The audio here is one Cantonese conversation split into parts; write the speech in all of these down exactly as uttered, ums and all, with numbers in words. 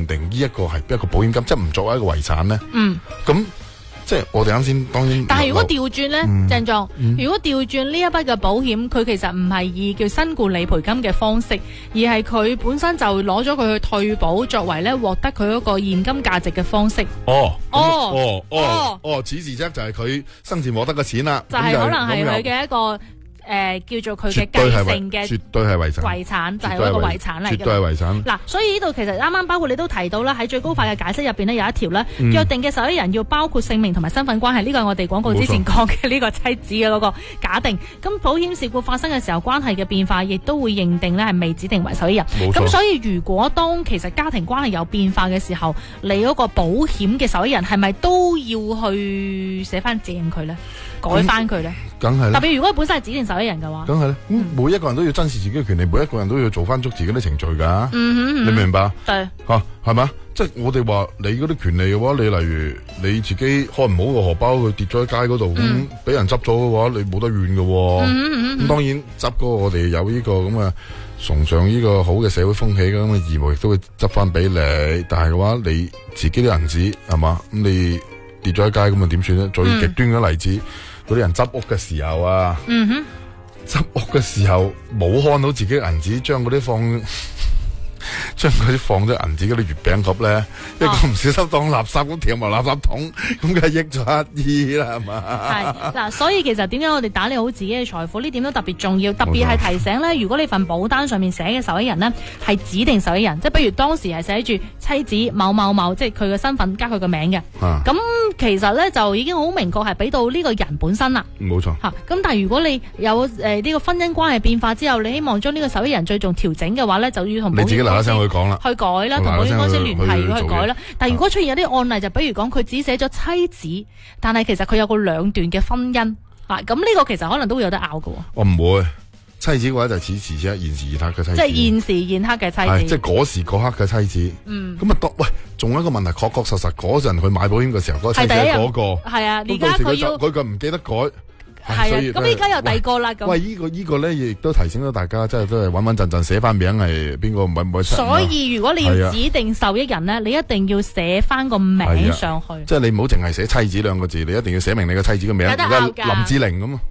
認定呢一個係一個保險金，即係唔作為一個遺產咧？ 嗯， 咁即係我哋啱先當然。 但係如果調轉咧， 嗯鄭總， 嗯如果調轉呢一筆嘅保險，佢其實唔係以叫身故理賠金嘅方式，而係佢本身就攞咗佢去退保，作為咧獲得佢嗰個現金價值嘅方式。 哦， 哦哦， 哦哦，哦，此時啫就係佢生前獲得嘅錢啦， 就係可能係佢咁嘅一個。誒、呃、叫做佢嘅絕對係繼承嘅絕對係遺產， 遺產就係、是、一個遺產嚟嘅。 絕對係遺產。 嗱，所以呢度其實啱啱包括你都提到啦，喺最高法嘅解釋入邊呢，有一條咧， 嗯、 約定嘅受益人要包括姓名同埋身份關係，呢個係我哋廣告之前講嘅呢個妻子嘅嗰個假定。咁保險事故發生嘅時候，關係嘅變化亦都會認定呢係未指定為受益人。咁所以如果當其實家庭關係有變化嘅時候，你嗰個保險嘅受益人係咪都要去寫翻正佢呢？改翻佢咧， 梗係特別如果本身係指定受益人嘅話， 梗係咧。咁每一個人都要珍視自己嘅權利，每一個人都要做翻足自己啲程序噶。 嗯哼， 你明唔明白？ 對， 吓係嘛？即係我哋話你嗰啲權利嘅話，你例如你自己開唔好個荷包，佢跌咗喺街嗰度，咁俾人執咗嘅話，你冇得怨嘅。咁、嗯、當然執嗰個我哋有呢個咁嘅崇尚呢個好嘅社會風氣咁嘅義務，亦都會執翻俾你。但係嘅話，你自己啲銀紙係嘛？咁你跌咗喺街咁啊點算咧？最極端嘅例子。嗯嗰啲人執屋嘅時候啊， 嗯哼， 執屋嘅時候冇看到自己銀紙，將嗰啲放，將嗰啲放咗銀紙嗰啲月餅盒咧，一個唔小心當垃圾咁掉埋垃圾桶，咁梗係益咗一啲啦，係嘛？ 係嗱，所以其實點解我哋打理好自己嘅財富呢點都特別重要，特別係提醒咧，如果你份保單上面寫嘅受益人呢係指定受益人，即係比如當時係寫住妻子某某某，即係佢嘅身份加佢嘅名嘅，咁、啊、其實咧就已經好明確係俾到呢個人本身啦。 冇錯。 吓、啊，咁但係如果你有誒呢、呃這個婚姻關係變化之後，你希望將呢個受益人最終調整嘅話咧，就要同保險公司你自己嗱嗱聲去講啦， 去改啦，同保險公司聯繫去改啦。但係如果出現有啲案例，就比如講佢只寫咗妻子，但係其實佢有個兩段嘅婚姻啊，咁呢個其實可能都會有得拗嘅。 我唔會。妻子嘅話就係此時啫，現時現刻嘅妻子。 即係現時現刻嘅妻子。 即係嗰時嗰刻嘅妻子。嗯。咁啊，當喂，仲有一個問題，確確實實嗰陣佢買保險嘅時候，嗰、那個妻子係嗰個。係啊，而家佢要佢佢唔記得改。 係啊，咁而家又第二個啦。咁喂，這個這個呢個呢個咧，亦都提醒咗大家，即係都係穩穩陣陣寫翻名係邊個，唔係唔係。 所以如果你要指定受益人咧，啊、你一定要寫翻個名上去。 即係、啊就是、你唔好淨係寫妻子兩個字，你一定要寫明你嘅妻子嘅名。 有得拗㗎。 林志玲咁啊。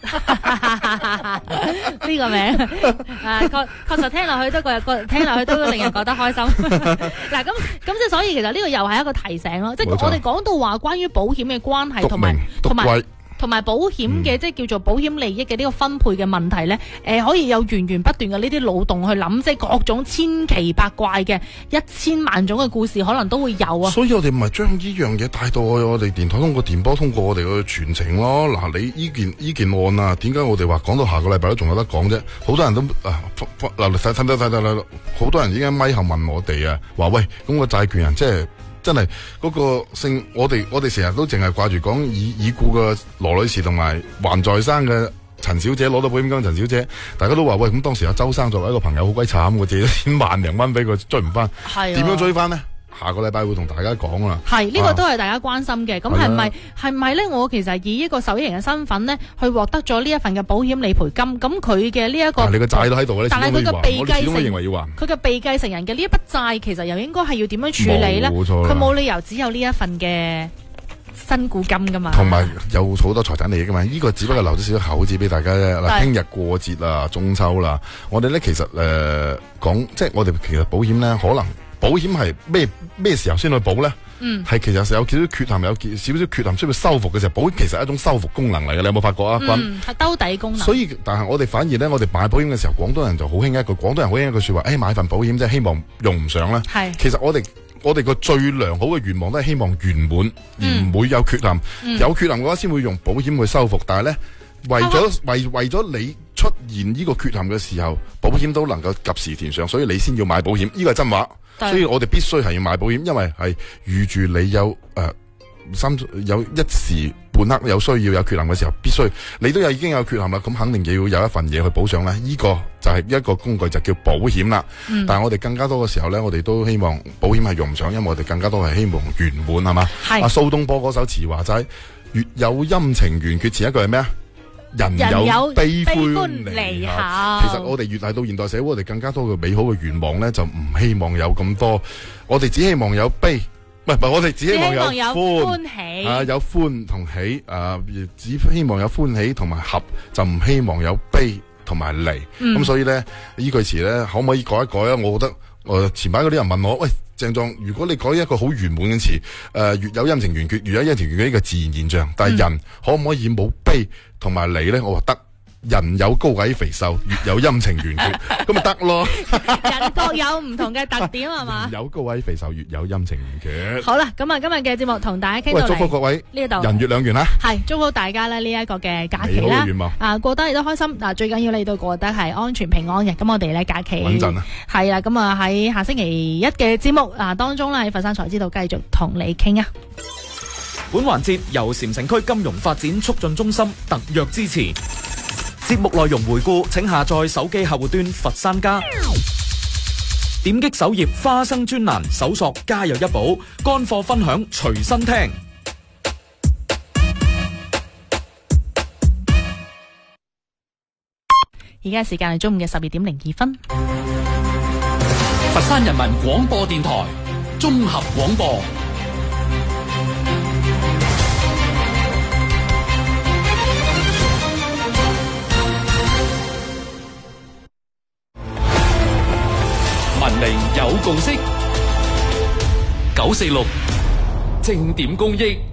呢個名啊，確確實聽落去都個個聽落去都令人覺得開心。嗱，咁咁即係所以其實呢個又係一個提醒咯，即係我哋講到話關於保險嘅關係同埋同埋。同埋保險嘅、嗯、即係叫做保險利益嘅呢個分配嘅問題咧，誒、呃、可以有源源不斷嘅呢啲腦洞去諗，即係各種千奇百怪嘅一千萬種嘅故事，可能都會有啊。 所以我哋唔係將呢樣嘢帶到去我哋電台，通過電波，通過我哋嘅傳情咯。嗱，你呢件呢件案啊，點解我哋話講到下個禮拜都仲有得講啫？好多人都啊，嗱睇睇睇睇睇，好多人已經咪後問我哋啊，話喂，咁、個債權人即係。真係嗰個姓，我哋我哋成日都淨係掛住講已已故嘅羅女士同埋還在生嘅陳小姐攞到保險金，陳小姐大家都話喂，咁當時阿周生作為一個朋友好鬼慘，我借咗錢萬零蚊俾佢追唔翻，點樣追翻呢？下個禮拜會同大家講啦。係呢、這個都係大家關心嘅。咁係咪係咪咧？我其實以一個受益人嘅身份咧，去獲得咗呢一份嘅保險理賠金。咁佢嘅呢一個，你個債都喺度，但係佢嘅被繼承，佢嘅被繼承人嘅呢一筆債，其實又應該係要點樣處理咧？冇錯，佢冇理由只有呢一份嘅身故金噶嘛。同埋有好多財產利益噶嘛。呢、這個只不過留咗少少口子俾大家啫。嗱，聽日過節啦，中秋啦，我哋咧其實誒講、呃，即係我哋其實保險咧可能。保險係咩咩時候先去保咧？嗯，係其實有少少缺陷，有少少缺陷需要修復嘅時候，保險其實係一種修復功能嚟嘅。你有冇發覺啊？ 嗯，係兜底功能。所以， 但係我哋反而咧，我哋買保險嘅時候，廣東人就好興一句，廣東人好興一句說話，誒、哎，買份保險即係希望用唔上啦。係，其實我哋我哋個最良好嘅願望都係希望圓滿，而唔會有缺陷。嗯、有缺陷嘅話，先會用保險去修復。但係咧，為咗為為咗你出現呢個缺陷嘅時候，保險都能夠及時填上，所以你先要買保險。呢個係真話。所以我哋必須係要買保險，因為係預住你有誒心、呃、有一時半刻有需要有缺陷嘅時候，必須你都有已經有缺陷啦，咁肯定要有一份嘢去補償啦。呢、這個就係一個工具，就叫保險啦。嗯、但係我哋更加多嘅時候咧，我哋都希望保險係用唔上，因為我哋更加多係希望圓滿係嘛。阿蘇東坡嗰首詞話齋，月有陰晴圓缺，前一句係咩啊？ 人人有有悲悲歡歡離離合合。其實我哋越嚟到現代社會，我哋更加多嘅美好嘅願望咧，就唔希望有咁多，我哋只希望有悲，唔係唔係，我哋只希望有只希望有歡歡喜啊，有歡同喜啊，只希望有歡喜同埋合，就唔希望有悲同埋離。咁、 嗯所以咧，呢句詞咧，可唔可以改一改啊？我覺得，誒前排嗰啲人問我，喂，鄭壯，如果你改一個好圓滿嘅詞，誒、呃、月有陰晴圓缺，月有陰晴圓缺呢個自然現象，但係人可唔可以冇悲同埋離咧？我話得。人有高矮肥瘦，月有陰晴圓缺，咁咪得咯。 人各有唔同嘅特點係嘛？ 有高矮肥瘦，月有陰晴圓缺。 好啦，咁啊，今日嘅節目同大家傾喂， 到祝福各嚟位呢度， 人月兩圓啦。 係祝福大家咧呢一個嘅假期美好啦嘅願望， 啊過得亦都開心。嗱，最緊要你都過得係安全平安嘅。咁我哋咧假期穩陣啊， 係啦，咁啊喺下星期一嘅節目啊當中咧喺佛山財知道繼續同你傾啊。 本環節由禪城區金融發展促進中心特約支持。節目內容回顧，請下載手機客戶端佛山家，點擊首頁花生專欄，搜索家有一寶，乾貨分享隨身聽。 而家時間係中午嘅十二點零二分。 佛山人民廣播電台綜合廣播。文明有共識，九四六正點公益。